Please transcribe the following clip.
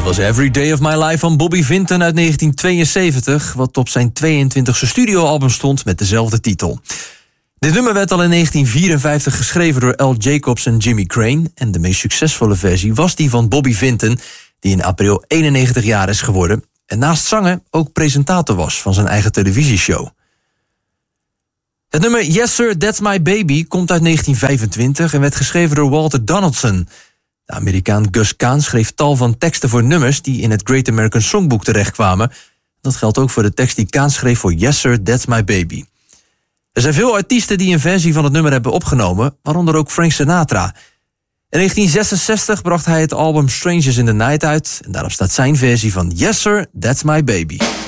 was Every Day of My Life van Bobby Vinton uit 1972... wat op zijn 22e studioalbum stond met dezelfde titel. Dit nummer werd al in 1954 geschreven door Al Jacobs en Jimmy Crane... en de meest succesvolle versie was die van Bobby Vinton... die in april 91 jaar is geworden... en naast zangen ook presentator was van zijn eigen televisieshow. Het nummer Yes Sir, That's My Baby komt uit 1925... en werd geschreven door Walter Donaldson... De Amerikaan Gus Kahn schreef tal van teksten voor nummers... die in het Great American Songbook terechtkwamen. Dat geldt ook voor de tekst die Kahn schreef voor Yes Sir, That's My Baby. Er zijn veel artiesten die een versie van het nummer hebben opgenomen... waaronder ook Frank Sinatra. In 1966 bracht hij het album Strangers in the Night uit... en daarop staat zijn versie van Yes Sir, That's My Baby.